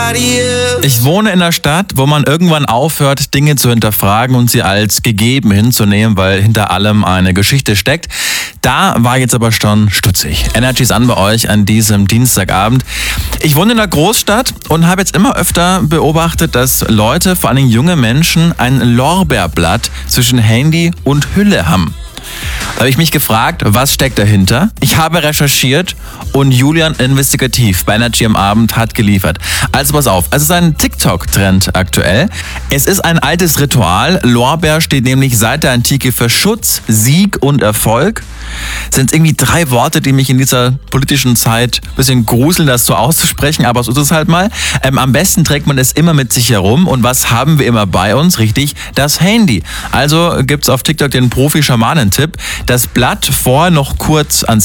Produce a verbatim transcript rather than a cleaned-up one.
somebody else. Ich wohne in einer Stadt, wo man irgendwann aufhört, Dinge zu hinterfragen und sie als gegeben hinzunehmen, weil hinter allem eine Geschichte steckt. Da war jetzt aber schon stutzig. Energy ist an bei euch an diesem Dienstagabend. Ich wohne in einer Großstadt und habe jetzt immer öfter beobachtet, dass Leute, vor allem junge Menschen, ein Lorbeerblatt zwischen Handy und Hülle haben. Da habe ich mich gefragt, was steckt dahinter? Ich habe recherchiert und Julian Investigativ bei Energy am Abend hat geliefert. Also pass auf, es ist ein TikTok-Trend aktuell. Es ist ein altes Ritual. Lorbeer steht nämlich seit der Antike für Schutz, Sieg und Erfolg. Sind irgendwie drei Worte, die mich in dieser politischen Zeit ein bisschen gruseln, das so auszusprechen, aber so ist es halt mal. Ähm, am besten trägt man es immer mit sich herum. Und was haben wir immer bei uns? Richtig, das Handy. Also gibt's auf TikTok den Profi-Schamanen-Tipp. Das Blatt vorher noch kurz ans